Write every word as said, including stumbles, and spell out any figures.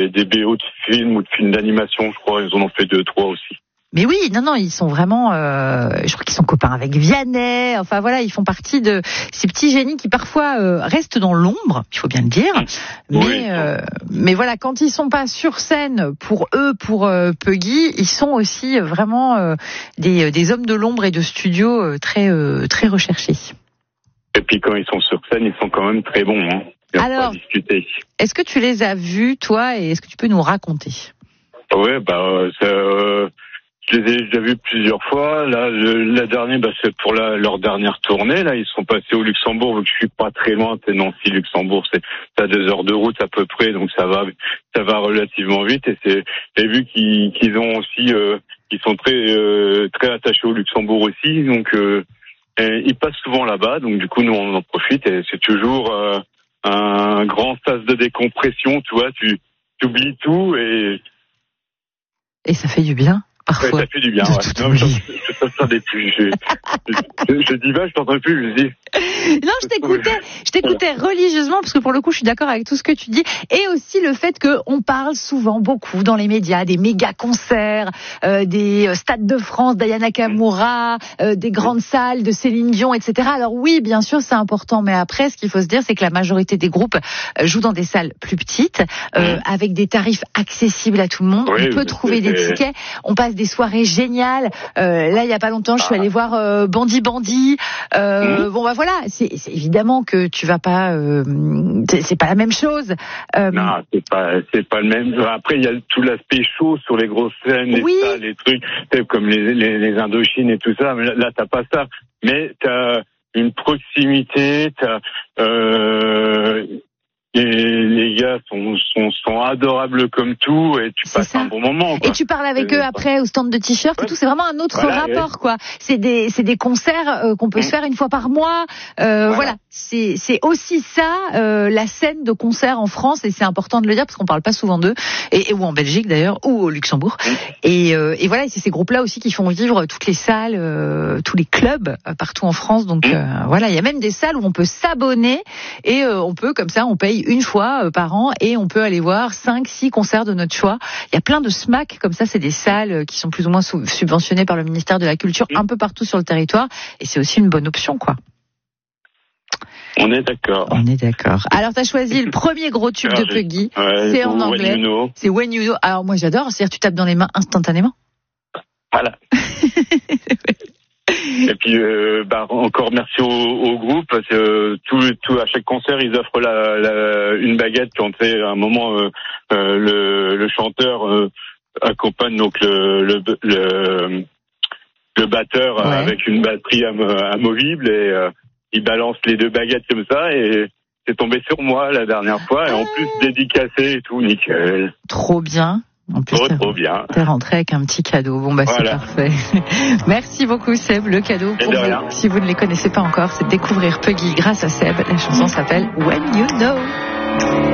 des B O de films ou de films d'animation, je crois. Ils en ont fait deux, trois aussi. Mais oui, non, non, ils sont vraiment, euh, je crois qu'ils sont copains avec Vianney. Enfin voilà, ils font partie de ces petits génies qui parfois euh, restent dans l'ombre, il faut bien le dire. Mais, oui, euh, mais voilà, quand ils sont pas sur scène pour eux, pour euh, Puggy, ils sont aussi vraiment euh, des, des hommes de l'ombre et de studio euh, très, euh, très recherchés. Et puis quand ils sont sur scène, ils sont quand même très bons. Hein. Alors, est-ce que tu les as vus, toi, et est-ce que tu peux nous raconter ? Ouais, bah, ça, euh, je les ai déjà vus plusieurs fois. Là, le, la dernière, bah, c'est pour la, leur dernière tournée. Là, ils sont passés au Luxembourg, vu que je suis pas très loin. C'est Nancy-Luxembourg, c'est à deux heures de route à peu près, donc ça va, ça va relativement vite. Et c'est, j'ai vu qu'ils, qu'ils ont aussi, euh, ils sont très, euh, très attachés au Luxembourg aussi, donc. Euh, Et ils passent souvent là-bas, donc du coup nous on en profite et c'est toujours euh, un grand sas de décompression, tu vois, tu oublies tout et et ça fait du bien. Parfois. Ouais, ça fait du bien, ouais. Non, je, je, je t'entendais plus. Je, je, je, je dis pas, je t'entends plus, je dis. Non, je t'écoutais, je t'écoutais religieusement parce que pour le coup, je suis d'accord avec tout ce que tu dis. Et aussi le fait qu'on parle souvent beaucoup dans les médias des méga concerts, euh, des stades de France, d'Aya Nakamura, euh, des grandes salles de Céline Dion, et cetera. Alors oui, bien sûr, c'est important. Mais après, ce qu'il faut se dire, c'est que la majorité des groupes jouent dans des salles plus petites, euh, mmh. avec des tarifs accessibles à tout le monde. Oui, on peut trouver des tickets. On passe des soirées géniales. Euh, là, il y a pas longtemps, je suis allée voir euh, Bandi Bandi. Euh, mmh. Bon, bah voilà, c'est, c'est évidemment que tu vas pas. Euh, c'est, c'est pas la même chose. Euh, non, c'est pas, c'est pas le même. Après, il y a tout l'aspect chaud sur les grosses scènes, les oui. salles, les trucs, comme les, les, les Indochines et tout ça. Mais là, là t'as pas ça. Mais t'as une proximité. T'as euh, Et les gars sont, sont, sont adorables comme tout et tu passes un bon moment. Quoi. Et tu parles avec eux après au stand de t-shirts ouais. et tout. C'est vraiment un autre voilà, rapport, ouais. quoi. C'est des, c'est des concerts euh, qu'on peut mmh. se faire une fois par mois. Euh, voilà. voilà. C'est, c'est aussi ça, euh, la scène de concert en France et c'est important de le dire parce qu'on parle pas souvent d'eux et, et ou en Belgique d'ailleurs ou au Luxembourg. Mmh. Et, euh, et voilà, et c'est ces groupes-là aussi qui font vivre toutes les salles, euh, tous les clubs euh, partout en France. Donc mmh. euh, voilà, il y a même des salles où on peut s'abonner et euh, on peut comme ça, on paye une fois euh, par an et on peut aller voir cinq, six concerts de notre choix. Il y a plein de SMAC comme ça, c'est des salles qui sont plus ou moins sou- subventionnées par le ministère de la Culture un peu partout sur le territoire et c'est aussi une bonne option, quoi. On est d'accord. On est d'accord. Alors, tu as choisi le premier gros tube Alors, de Puggy. Ouais, c'est en anglais. You know. C'est When You Know. Alors, moi, j'adore. C'est-à-dire, tu tapes dans les mains instantanément. Voilà. Et puis, euh, bah, encore merci au, au groupe parce que euh, tout, tout, à chaque concert, ils offrent la, la, une baguette quand c'est à un moment euh, euh, le, le chanteur euh, accompagne donc le, le, le, le batteur ouais. avec une batterie am- amovible et euh, il balance les deux baguettes comme ça et c'est tombé sur moi la dernière fois et en plus dédicacé et tout, nickel. Trop bien. En plus, trop, trop bien. T'es rentré avec un petit cadeau. Bon, bah, voilà. C'est parfait. Merci beaucoup, Seb. Le cadeau, pour vous, si vous ne les connaissez pas encore, c'est de découvrir Puggy grâce à Seb. La chanson s'appelle When You Know.